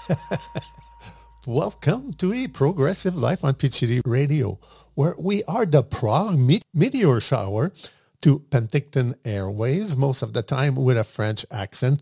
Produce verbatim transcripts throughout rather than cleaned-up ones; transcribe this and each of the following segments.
Welcome to a progressive life on Pitch City Radio, where we are the Prague me- meteor shower to Penticton Airways, most of the time with a French accent.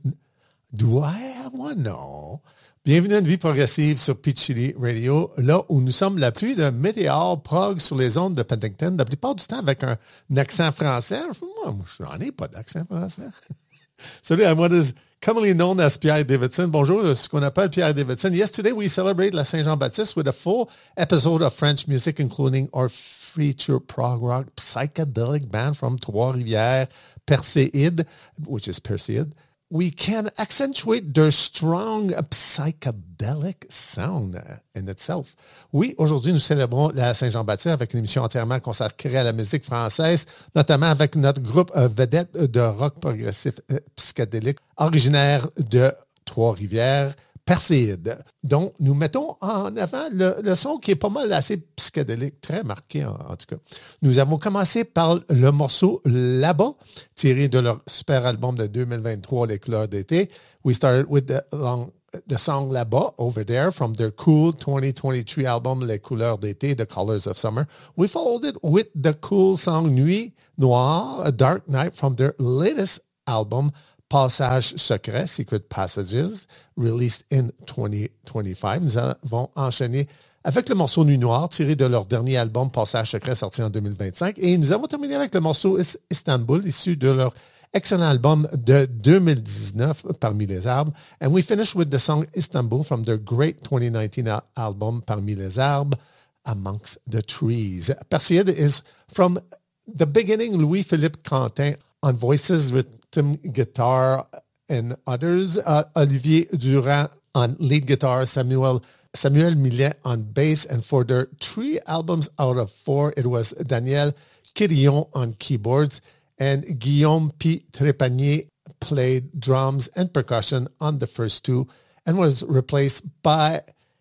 Do I have one? No. Bienvenue à Une Vie Progressive sur Pitch City Radio, là où nous sommes la pluie de météores Prague sur les ondes de Penticton, la plupart du temps avec un, un accent français. Moi, je n'en ai pas d'accent français. Salut, I'm what is commonly known as Pierre Davidson. Bonjour, ce qu'on appelle Pierre Davidson. Yesterday, we celebrate La Saint-Jean-Baptiste with a full episode of French music, including our feature prog rock psychedelic band from Trois-Rivières, Perséide, which is Perséide. We can accentuate their strong psychedelic sound in itself. Oui, aujourd'hui, nous célébrons la Saint-Jean-Baptiste avec une émission entièrement consacrée à la musique française, notamment avec notre groupe euh, vedette de rock progressif euh, psychédélique originaire de Trois-Rivières, Perséide. Donc, nous mettons en avant le, le son qui est pas mal assez psychédélique, très marqué en, en tout cas. Nous avons commencé par le morceau Là-bas, tiré de leur super album de deux mille vingt-trois, Les couleurs d'été. We started with the, long, the song Là-bas, Over There, from their cool twenty twenty-three album, Les couleurs d'été, The Colors of Summer. We followed it with the cool song Nuit Noire, A Dark Night, from their latest album, Passage secret, Secret Passages, released in twenty twenty-five. Nous avons enchaîné avec le morceau Nuit Noire, tiré de leur dernier album Passage secret, sorti en deux mille vingt-cinq. Et nous avons terminé avec le morceau Istanbul, issu de leur excellent album de deux mille dix-neuf, Parmi les arbres. And we finished with the song Istanbul from their great twenty nineteen album Parmi les arbres, Amongst the Trees. Perséide is from the beginning Louis-Philippe Quentin on voices with guitar and others, uh, Olivier Durand on lead guitar, Samuel Samuel Millet on bass, and for their three albums out of four, it was Daniel Quirillon on keyboards, and Guillaume P. Trépanier played drums and percussion on the first two, and was replaced by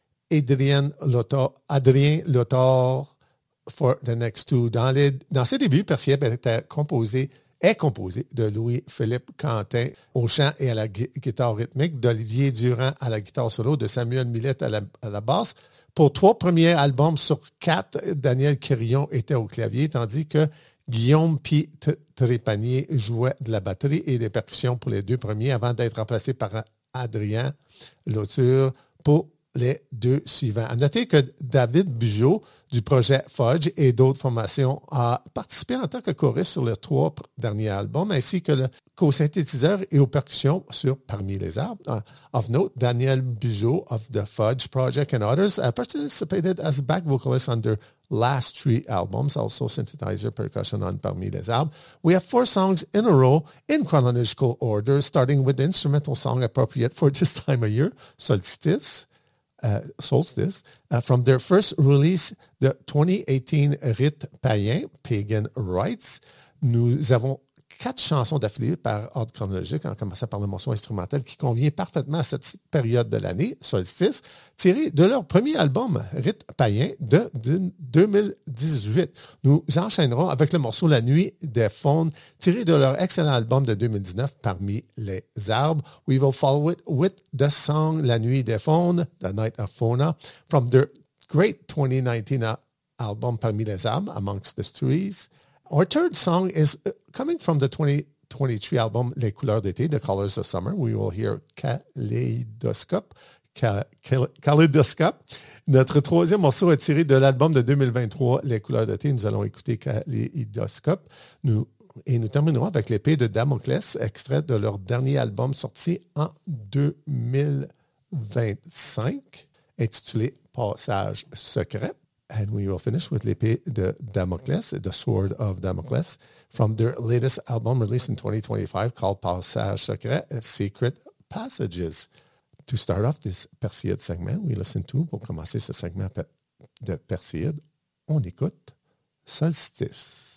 Adrien Lothar, Adrien Lothar for the next two. Dans, les, dans ses débuts, Perséide était composé est composé de Louis-Philippe Quentin au chant et à la gu- guitare rythmique, d'Olivier Durand à la guitare solo, de Samuel Millet à la, à la basse. Pour trois premiers albums sur quatre, Daniel Quirillon était au clavier, tandis que Guillaume P. Trépanier jouait de la batterie et des percussions pour les deux premiers, avant d'être remplacé par Adrien Lothar pour les deux suivants. À noter que David Bugeaud du projet Fudge et d'autres formations a participé en tant que choriste sur les trois derniers albums, ainsi que le co-synthétiseur et aux percussions sur Parmi les arbres. Uh, of note, Daniel Bugeaud of the Fudge Project and others uh, participated as back vocalist on their last three albums, also synthesizer percussion on Parmi les arbres. We have four songs in a row in chronological order, starting with the instrumental song appropriate for this time of year, Solstice. Uh, Solstice, uh, from their first release, the twenty eighteen Rite Païen, Pagan Rites. Nous avons quatre chansons d'affilée par ordre chronologique, en commençant par le morceau instrumental qui convient parfaitement à cette période de l'année, Solstice, tiré de leur premier album, Rite Païen, de, de deux mille dix-huit. Nous enchaînerons avec le morceau La Nuit des Faunes, tiré de leur excellent album de deux mille dix-neuf, Parmi les arbres. We will follow it with the song La Nuit des Faunes, The Night of Fauna, from their great twenty nineteen album Parmi les arbres, Amongst the Trees. Our third song is coming from the twenty twenty-three album Les couleurs d'été, The Colors of Summer. We will hear Kaleidoscope. Kaleidoscope. Notre troisième morceau est tiré de l'album de deux mille vingt-trois, Les couleurs d'été. Nous allons écouter Kaleidoscope. Nous, et nous terminerons avec l'épée de Damoclès, extrait de leur dernier album sorti en deux mille vingt-cinq, intitulé Passage secret. And we will finish with l'épée de Damoclès, The Sword of Damoclès, from their latest album released in twenty twenty-five called Passage Secret, Secret Passages. To start off this Perséide segment, we listen to, pour commencer ce segment de Perséide, on écoute Solstice.